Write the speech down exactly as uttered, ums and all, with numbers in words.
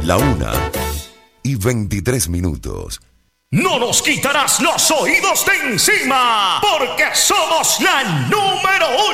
La una y veintitrés minutos. No nos quitarás los oídos de encima, porque somos la número